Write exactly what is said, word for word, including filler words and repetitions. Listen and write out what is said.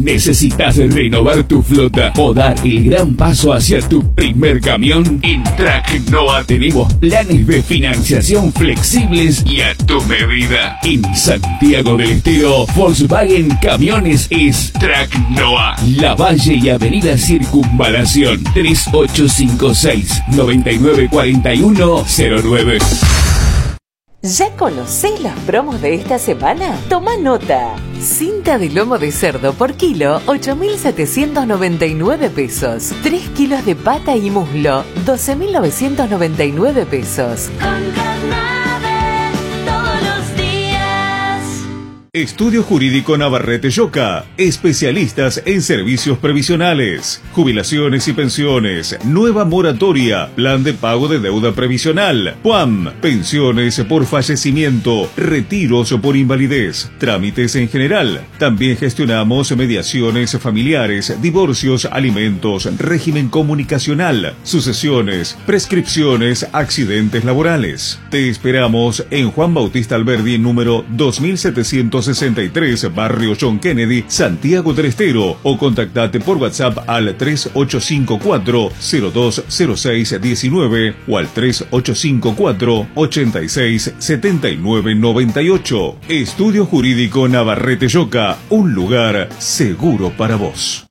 ¿Necesitas renovar tu flota o dar el gran paso hacia tu primer camión? En Tracnoa tenemos planes de financiación flexibles y a tu medida. En Santiago del Estero, Volkswagen Camiones es Tracnoa. La Valle y Avenida Circunvalación, tres ocho cinco seis, nueve nueve cuatro uno cero nueve. ¿Ya conocés los promos de esta semana? Toma nota. Cinta de lomo de cerdo por kilo, ocho mil setecientos noventa y nueve pesos. tres kilos de pata y muslo, doce mil novecientos noventa y nueve pesos. Con Carnave, todos los días. Estudio Jurídico Navarrete Yoca, especialistas en servicios previsionales, jubilaciones y pensiones, nueva moratoria, plan de pago de deuda previsional, P U A M, pensiones por fallecimiento, retiros por invalidez, trámites en general. También gestionamos mediaciones familiares, divorcios, alimentos, régimen comunicacional, sucesiones, prescripciones, accidentes laborales. Te esperamos en Juan Bautista Alberdi, número dos mil setecientos sesenta y tres, Barrio John Kennedy, Santiago del Estero, o contactate por WhatsApp al tres ocho cinco cuatro, cero dos cero seis uno nueve o al tres ocho cinco cuatro, ocho seis siete nueve nueve ocho. Estudio Jurídico Navarrete Yoca, un lugar seguro para vos.